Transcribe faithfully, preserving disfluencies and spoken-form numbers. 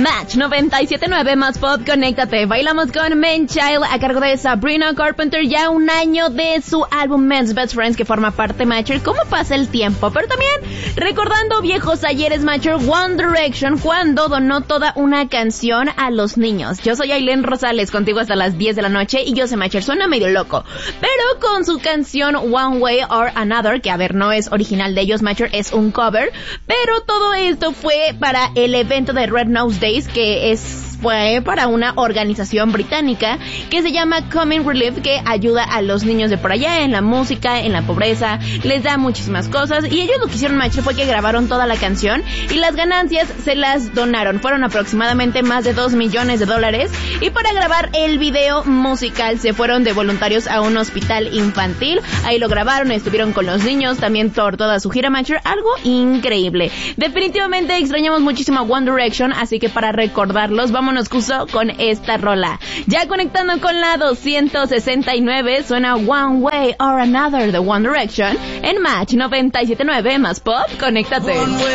Match noventa y siete punto nueve más pop, conéctate. Bailamos con Man Child a cargo de Sabrina Carpenter, ya un año de su álbum Men's Best Friends que forma parte de Matcher. ¿Cómo pasa el tiempo? Pero también recordando viejos ayeres, Matcher, One Direction cuando donó toda una canción a los niños. Yo soy Ailén Rosales, contigo hasta las diez de la noche y yo sé Matcher, suena medio loco, pero con su canción One Way or Another, que a ver, no es original de ellos, Matcher, es un cover, pero todo esto fue para el evento de Red Nose Days, que es fue para una organización británica que se llama Coming Relief, que ayuda a los niños de por allá en la música, en la pobreza, les da muchísimas cosas, y ellos lo que hicieron, Matcher, fue que grabaron toda la canción y las ganancias se las donaron. Fueron aproximadamente más de dos millones de dólares, y para grabar el video musical se fueron de voluntarios a un hospital infantil. Ahí lo grabaron, estuvieron con los niños también por toda su gira, Matcher, algo increíble. Definitivamente extrañamos muchísimo a One Direction, así que para recordarlos, vamos Vámonos, Cuso, con esta rola. Ya conectando con la doscientos sesenta y nueve, suena One Way or Another de One Direction en Match noventa y siete punto nueve más pop, conéctate.